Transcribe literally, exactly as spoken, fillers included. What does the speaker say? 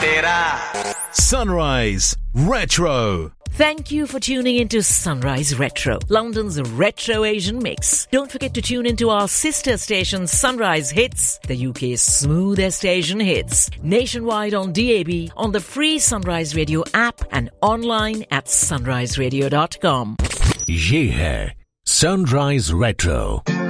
तेरा Sunrise Retro. Thank you for tuning into Sunrise Retro, London's Retro Asian mix. Don't forget to tune into our sister station Sunrise Hits, the U K's smoothest Asian hits, nationwide on D A B, on the free Sunrise Radio app and online at sunrise radio dot com. ये है Sunrise Retro.